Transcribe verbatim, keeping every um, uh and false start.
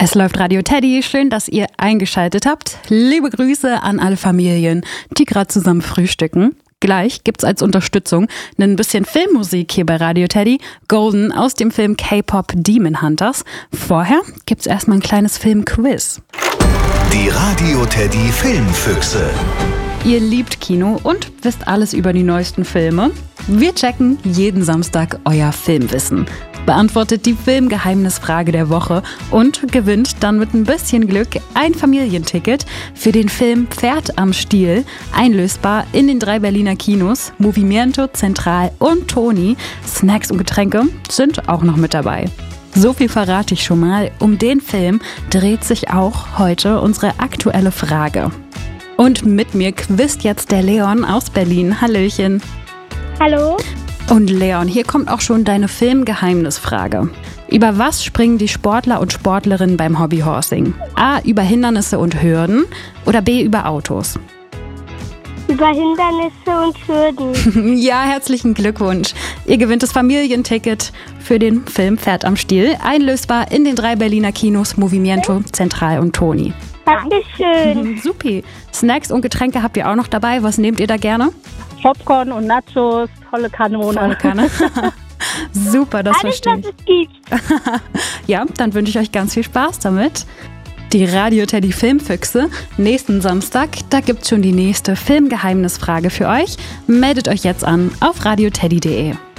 Es läuft Radio Teddy. Schön, dass ihr eingeschaltet habt. Liebe Grüße an alle Familien, die gerade zusammen frühstücken. Gleich gibt's als Unterstützung ein bisschen Filmmusik hier bei Radio Teddy. Golden aus dem Film K-Pop Demon Hunters. Vorher gibt's erstmal ein kleines Filmquiz. Die Radio Teddy Filmfüchse. Ihr liebt Kino und wisst alles über die neuesten Filme. Wir checken jeden Samstag euer Filmwissen. Beantwortet die Filmgeheimnisfrage der Woche und gewinnt dann mit ein bisschen Glück ein Familienticket für den Film Pferd am Stiel, einlösbar in den drei Berliner Kinos, Movimiento, Central und Toni. Snacks und Getränke sind auch noch mit dabei. So viel verrate ich schon mal. Um den Film dreht sich auch heute unsere aktuelle Frage. Und mit mir quizt jetzt der Leon aus Berlin. Hallöchen. Hallo. Und Leon, hier kommt auch schon deine Filmgeheimnisfrage. Über was springen die Sportler und Sportlerinnen beim Hobbyhorsing? A. Über Hindernisse und Hürden oder B. Über Autos? Über Hindernisse und Hürden. Ja, herzlichen Glückwunsch. Ihr gewinnt das Familienticket für den Film Pferd am Stiel, einlösbar in den drei Berliner Kinos Movimiento, Central und Toni. Dankeschön. Supi. Snacks und Getränke habt ihr auch noch dabei. Was nehmt ihr da gerne? Popcorn und Nachos, volle Kanone. Volle Kanne. Super, das Alles, verstehe ich. was es gibt. Ja, dann wünsche ich euch ganz viel Spaß damit. Die Radio Teddy Filmfüchse. Nächsten Samstag, da gibt's schon die nächste Filmgeheimnisfrage für euch. Meldet euch jetzt an auf radioteddy punkt de.